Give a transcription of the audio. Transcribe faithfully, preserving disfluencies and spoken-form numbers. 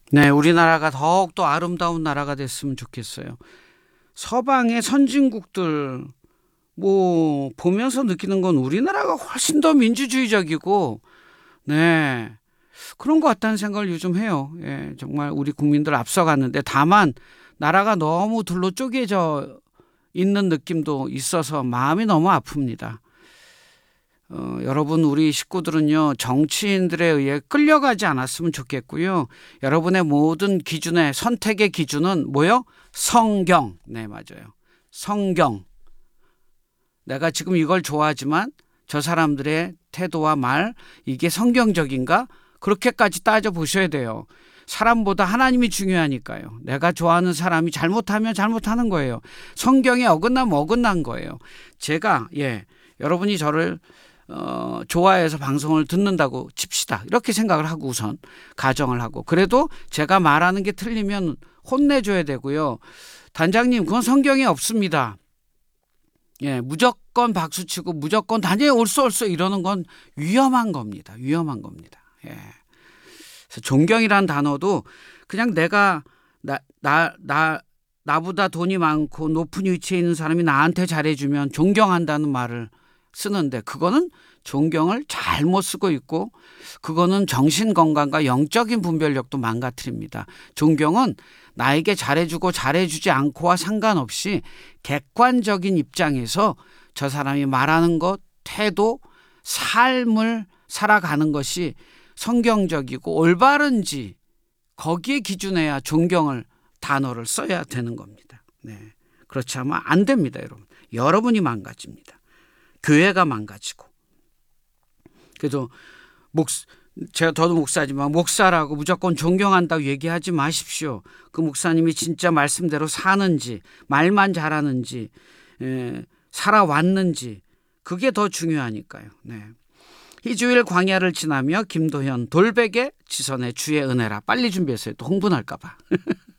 네, 우리나라가 더욱더 아름다운 나라가 됐으면 좋겠어요. 서방의 선진국들 뭐 보면서 느끼는 건 우리나라가 훨씬 더 민주주의적이고, 네, 그런 것 같다는 생각을 요즘 해요. 예, 정말 우리 국민들 앞서갔는데, 다만 나라가 너무 둘로 쪼개져 있는 느낌도 있어서 마음이 너무 아픕니다. 어, 여러분, 우리 식구들은요, 정치인들에 의해 끌려가지 않았으면 좋겠고요. 여러분의 모든 기준의 선택의 기준은 뭐요? 성경. 네, 맞아요. 성경. 내가 지금 이걸 좋아하지만 저 사람들의 태도와 말, 이게 성경적인가? 그렇게까지 따져보셔야 돼요. 사람보다 하나님이 중요하니까요. 내가 좋아하는 사람이 잘못하면 잘못하는 거예요. 성경에 어긋나면 어긋난 거예요. 제가, 예, 여러분이 저를 어, 좋아해서 방송을 듣는다고 칩시다. 이렇게 생각을 하고 우선 가정을 하고, 그래도 제가 말하는 게 틀리면 혼내줘야 되고요. 단장님, 그건 성경에 없습니다. 예, 무조건 박수치고 무조건 단장님 옳소 옳소 이러는 건 위험한 겁니다. 위험한 겁니다. 예. 그래서 존경이란 단어도 그냥 내가 나, 나, 나, 나보다 돈이 많고 높은 위치에 있는 사람이 나한테 잘해주면 존경한다는 말을 쓰는데, 그거는 존경을 잘못 쓰고 있고, 그거는 정신건강과 영적인 분별력도 망가뜨립니다. 존경은 나에게 잘해주고 잘해주지 않고와 상관없이 객관적인 입장에서 저 사람이 말하는 것, 태도, 삶을 살아가는 것이 성경적이고 올바른지, 거기에 기준해야 존경을 단어를 써야 되는 겁니다. 네. 그렇지 않으면 안 됩니다, 여러분. 여러분이 망가집니다. 교회가 망가지고. 그래서 목 제가 저도 목사지만 목사라고 무조건 존경한다고 얘기하지 마십시오. 그 목사님이 진짜 말씀대로 사는지, 말만 잘하는지, 에, 살아왔는지, 그게 더 중요하니까요. 네. 이 주일 광야를 지나며 김도현 돌베개 지선의 주의 은혜라. 빨리 준비했어요. 또 흥분할까 봐.